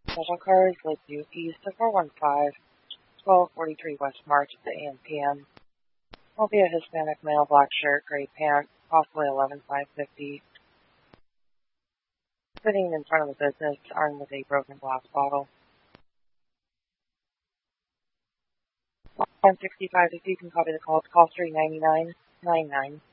Special cars lead you east to 415, 1243 West March at the AM PM. Will be a Hispanic male, black shirt, gray pants, possibly 11550. Sitting in front of the business, armed with a broken glass bottle. 165, if you can copy the call, it's call 39999.